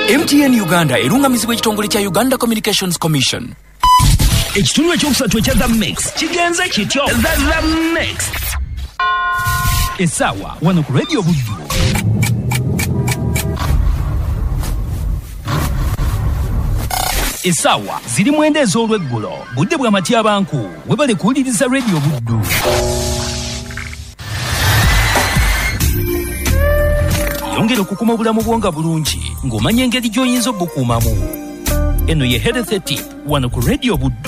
MTN Uganda erungamizibwa ekitongole kya Uganda Communications Commission. Ekitundu ekyokusatu ekya The Mix kigenze kityo The Mix. Esawa wano ku Radio Buddu. Esawa ziri mwenda ez'olweggulo budde bwa matyabanku webale kuwuliriza Radio Buddu. Yongera okukuma obulamu bwonga bulungi ng'omanya engeri gy'oyinza obukuumamu. Eno ye Health Tip wano ku Radio Buddu.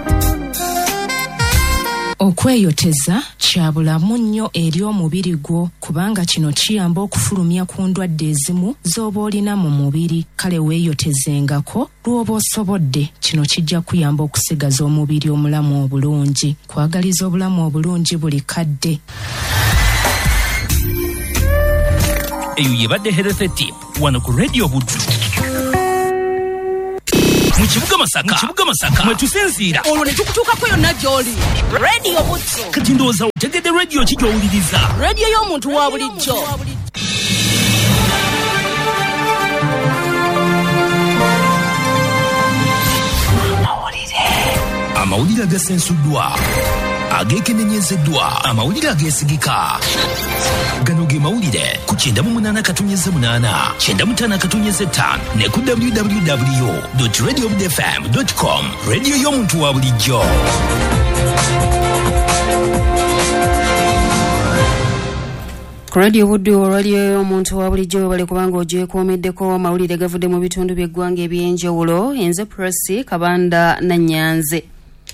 Okweyoteza kya bulamu nnyo eri omubiri gwo kubanga kino kiyamba okufulumya ku ndwadde ezimu z'oba olina mu mubiri. Kale weeyotezengako lw'oba osobodde. Kino kijja kuyamba okusigaza omubiri omulamu obulungi. Kwagaliza obulamu obulungi buli kadde. Eyo yebadde Health Tip wano ku Radio Buddu. Mukibuga Masaka mwetusinziira olwo ne tukutuukako yonna gy'oli. Radio Buddu. Kati ndowooza otegedde radio ki gy'owuliriza? Radio y'omuntu wa bulijjo. Amawulire agasensuddwa, ageekenenyezeddwa, amawulire ageesigika. Gano ge mawulire ku 98.8, 95.5 ne ku www.radiobudfm.com. Radio y'omuntu wa bulijjo. Radio Buddu, radio y'omuntu wa bulijjo bali kubanga ogyekuumiddeko mawulire gavudde mu bitundu by'eggwanga eby'enjawulo. Enze Presi Kabanda na Nyanze.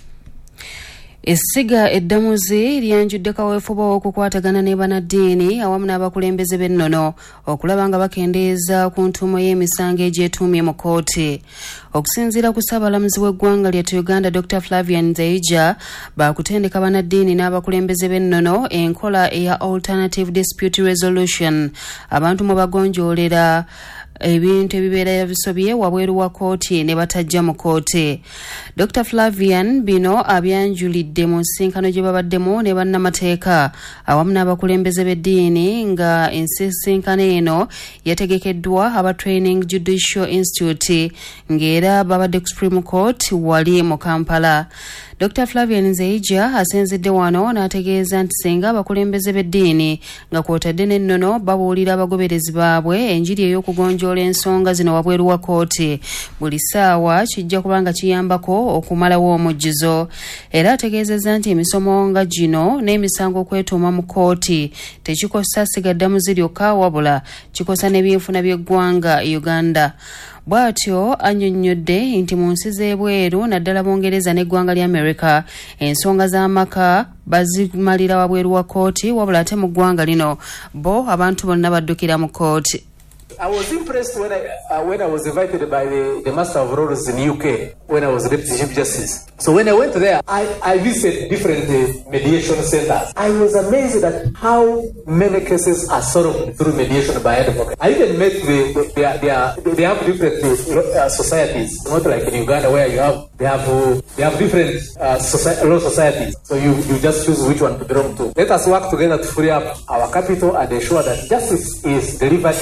Essiga eddamuzi lyanjudde kaweefube okukwatagana ne bannaddiini awamu n'abakulembeze b'ennono okulaba nga bakendeeza ku ntuumo y'emisango egyetuumye mu kkooti. Okusinziira ku Ssaabalamuzi w'eggwanga lyattu Uganda Dr. Flavian Nzeyija baakutendeka bannaddiini n'abakulembeze b'ennono enkola eya Alternative Dispute Resolution. Abantu mu bagonjoolera ebintu ebibeera bisobye wabweru wa kkooti ne batajja mu kkooti. Dr. Flavian bino abyanjulidde mu nsinkano gye babaddemu ne bannamateeka awamu n'abakulembeze b'eddiini nga ensinkano eno yategekeddwa aba Training Judicial Institute ng'era babadde ku Supreme Court wali mu Kampala. Dr. Flavian Nzeyija asenzedde wano n'ategeeza nti singa abakulembeze b'eddiini nga kwotadde n'ennono babuulira abagoberezi baabwe enjiri ey'okugonjoola ensonga zino wabweru wa kkooti, buli ssaawa kijja kubanga kiyambako okumalawo omujjuzo. Era ategeezezza nti emisomo nga gino n'emisango okwetuuma mu kkooti tekikosa sigaddamuzi lyokka wabula kikosa n'ebyenfuna by'eggwanga Uganda. Bw'atyo annyonnyodde nti mu nsi z'ebweru naddala Bungereza n'eggwanga lya America ensonga z'amaka bazimalira wabweru wa kkooti wabula ate mu ggwanga lino bo abantu bonna baddukira mu kkooti. I was impressed when I was invited by the Master of Rolls in the UK when I was Deputy Chief Justice. So when I went there, I visited different mediation centers. I was amazed at how many cases are solved through mediation by advocates. I even met they have different societies, not like in Uganda where they have different law societies. So you just choose which one to belong to. Let us work together to free up our capital and ensure that justice is delivered.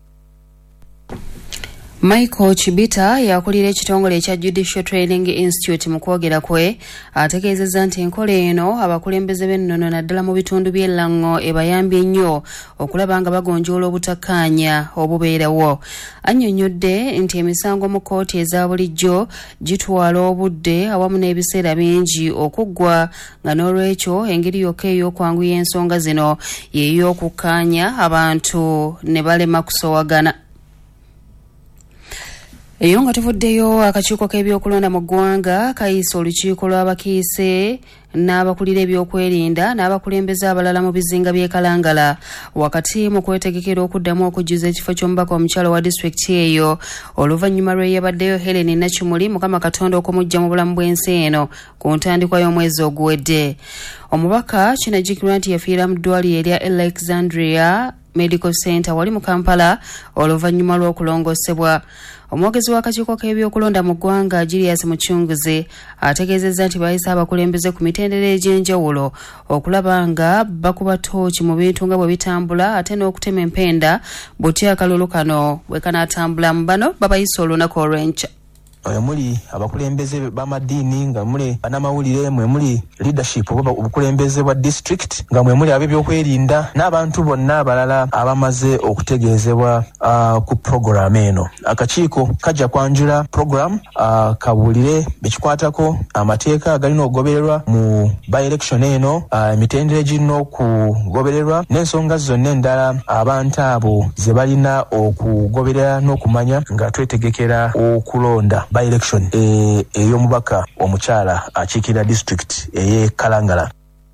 Michael Chibita yakulira ekitongole ekya Judicial Training Institute mu kwogera kwe ategeezezza nti enkola eno abakulembeze b'ennono naddala mu bitundu by'ellango ebayambye nnyo okulaba nga bagonjoola obutakkaanya obubeerawo. Annyonnyodde nti emisango mu kkooti eza bulijjo gitwala obudde awamu n'ebiseera bingi okuggwa nga n'olwekyo engeri yokka ey'okwanguya ensonga zino y'ey'okukkaanya abantu ne balema kusowagana. Eyo nga tuvuddeyo akakiiko k'ebyokulonda mu ggwanga kayisa olukiiko lw'abakiise n'abakulira ebyokwerinda n'abakulembeze abalala mu bizinga by'e Kalangala wakati mu kwetegekera okuddamu okujjuza ekifo ky'omubaka omukyalo wa disitulikiti eyo oluvannyuma lw'eyabaddeyo Helen Nakimuli Mukama Katonda okumujja mu bulamu bw'ensi eno ku ntandikwa y'omwezi oguwedde. Omubaka kinajjukirwa nti yafiira mu ddwaliro erya Alexandria Medical Center wali mu Kampala oluvannyuma lw'okulongosebwa. Omwogezi w'akakiiko k'ebyokulonda mu ggwanga Julius Muchunguzi ategeezezza nti bayise abakulembeze ku mitendera egy'enjawulo okulaba nga bakuba ttooki mu bintu nga bwe bitambula ate n'okutema empenda butya akalulu kano bwe kanaatambulamu. Bano babayise olunaku olw'enkya. Muli abakulembeze b'amadiini nga muli banamawulire mwe muli leadership obukulembeze bwa district nga mwe muli ab'ebyokwerinda n'abantu bonna abalala abamaze okutegeezebwa ku program eno. Akakiiko kajja kwanjula program kabuulire bekikwatako amateeka agalina okugobererwa mu by-election eno, emitendera egirina okugobererwa n'ensonga zonna endala abantu abo ze balina okugoberera n'okumanya nga twetegekera okulonda by-election ey'omubaka omukyala akiikirira district ey'e Kalangala.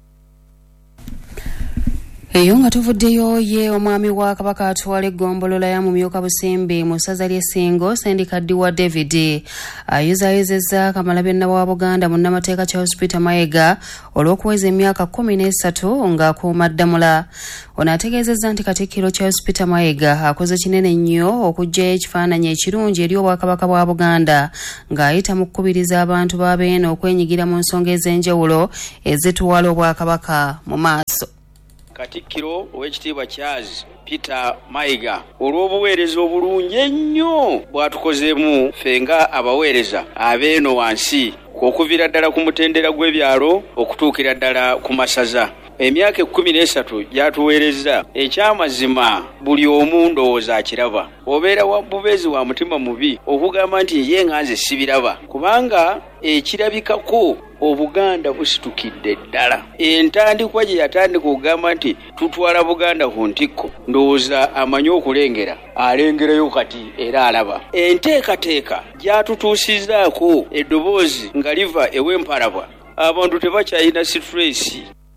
Eyo nga tuvuddeyo ye omwami wa Kabaka atwala eggombolola ya Mumyuka Busimbi mu ssaza ly'e Ssingo Sendikaddi wa David ayuzaayuzezza Kamalabyonna wa Buganda munnamateeka Charles Peter Mayiga olw'okuweza emyaka 13 ng'akuuma Ddamula. Ono ategeezezza nti Katikkiro Charles Peter Mayiga akoze kinene nnyo okuggyayo ekifaananyi ekirungi eri Obwakabaka bwa Buganda ng'ayita mu kkubiriza abantu ba Beene okwenyigira mu nsonga ez'enjawulo ezituwala Obwakabaka mu maaso. Katikkiro ow'ekitiibwa Charles Peter Mayiga olw'obuweereza obulungi ennyo bw'atukozeemu ffe nga abaweereza abeeno wansi okuviira ddala ku mutendera gw'ebyalo okutuukira ddala ku masaza. Emyaka 13 gyatuweereza ekyamazima buli omu ndowooza akiraba. Obeera wa bubeezi wa mutima mubi okugamba nti ye nganze sibiraba kubanga ekirabikako Obuganda busitukidde ddala. Entandikwa gye yatandika okugamba nti tutwala Buganda ku ntikko ndowooza amanyi okulengera alengerayo kati era alaba. Enteekateeka gyatutuusizzaako eddoboozi nga liva ew'empalabwa abantu tebakyalina stress.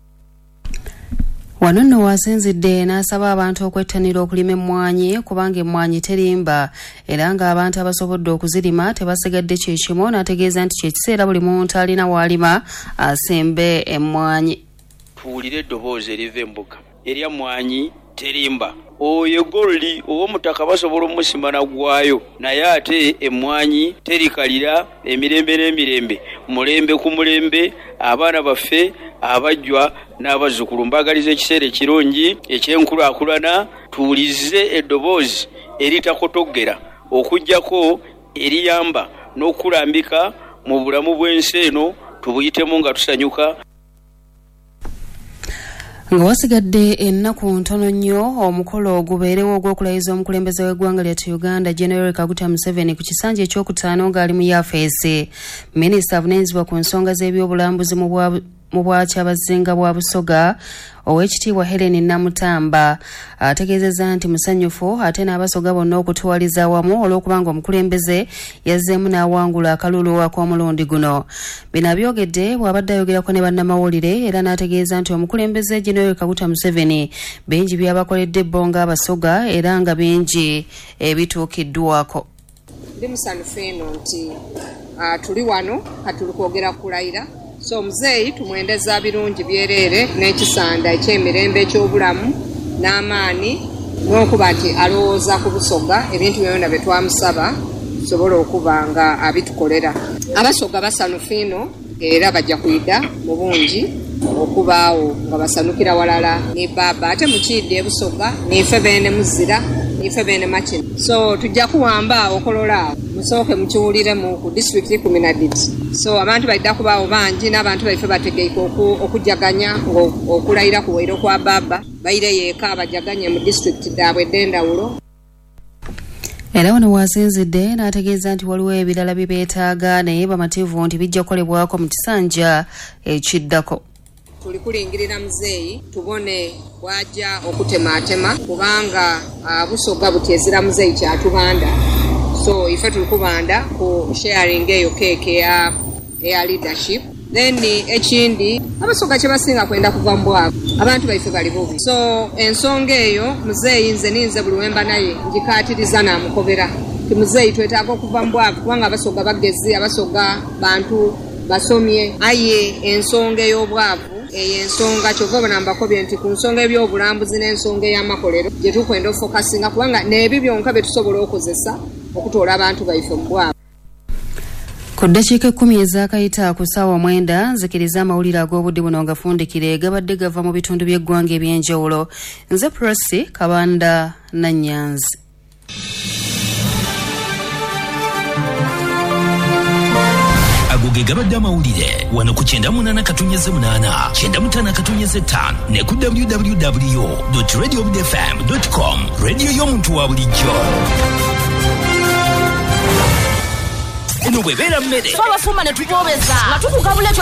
Wano nno wasinzidde n'asaba abantu okwettanira okulima emmwanyi kubanga emmwanyi terimba era ng'abantu abasobodde okuzirima tebasigadde kyekimu. N'ategeeza nti kyekiseera buli muntu alina w'alima asembe emmwanyi. Tuwulire eddoboozi eriva embuga erya mmwanyi terimba. Oyo golli ow'omutaka basobola omusima naggwaayo naye ate emmwanyi terikalira emirembe n'emirembe, mulembe ku mulembe. Abaana baffe abajjwa n'abazzukulu mbagaliza ekiseera ekirungi eky'enkulaakulana. Tuwulize eddoboozi eritakotoggera okuggyako eriyamba n'okulambika mu bulamu bw'ensi eno tubuyitemu nga tusanyuka. Nga wasigadde ennaku ntono nnyo omukolo ogubeerewo ogw'okulayiza omukulembeze w'eggwanga lyattu Uganda General Kaguta Museveni ku kisanja ekyokutaano ng'ali mu yafeesi. Minisita avunaanyizibwa ku nsonga z'ebyobulambuzi mu bwakyabazinga bwa Busoga ow'ekitiibwa Helen Namutamba ategeezezza nti musanyufu ate n'abasoga bonna okutuwaliza awamu olw'okubanga omukulembeze yazzeemu n'awangula akalulu ak'omulundi guno. Bino abyogedde bw'abadde ayogerako ne bannamawulire era n'ategeeza nti omukulembeze General Kaguta Museveni bingi by'abakoledde bo ng'abasoga era nga bingi ebituukiddwako. Ndi musanyufu eno nti tuli wano katuli kwogera kulayira. So muzeeyi tumwendeza birungi byereere n'ekisanda eky'emirembe eky'obulamu n'amaani n'okuba nti alowooza ku Busoga ebintu byonna bye twamusaba tusobole okuba nga abitukolera. Abasoga basanufu eno era bajja kuyida mu bungi okubaawo nga basanukira walala ne baba ate mukidde e Busoga nife beene muzira nife beene makina. So tujja kuwamba okolola musooke mukiwuliremu ku district 12. So abantu balida kubaawo bangi n'abantu baife bategeika okujjaganya okulayira ku weero kwa baba bayire yeeka bajjaganye mu district daabwe ed'endawulo. Era wano wasinzidde n'ategeeza nti waliwo ebirala bye beetaaga naye bamativu nti bijja kukolebwako mu kisanja ekiddako. Tuli kulingirira muzeeyi tubone bwajja okutemaatema kubanga Busoga butyezira muzeeyi kyatubanda. So ife tuli kubanda ku sharing eyo keeke ya leadership. Then ekindi Abasoga kye basinga kwenda kuva mu bwavu abantu baife bali bubi. So ensonga eyo muzeeyi nze ninze buli wemba naye njikaatiriza n'amukobera ti muzeeyi twetaaga okuva mu bwavu kubanga Abasoga bagezi, Abasoga bantu basomye. Aye ensonga ey'obwavu ey'ensonga kyova banambakobye nti ku nsonga ebyobulambuzi n'ensonga ey'amakolero gye tukwenda ofokasinga kubanga n'ebyo byonka bye tusobola okozesa okutoola abantu baife mu bwabwe. Ku ddakiika 10 ezaakayita ku ssaawa 9 nzikiriza amawulire ag'obudde buno nga fundikire gabadde gava mu bitundu by'eggwanga eby'enjawulo. Nze Presi Kabanda Nanyanzi. Agoge gabadde amawulire wano ku 98.8 95 ne ku www.radiobudfm.com radio y'omuntu wa bulijjo. Eno bwebeera mmere twabafuma ne tubobeza nga tukugabula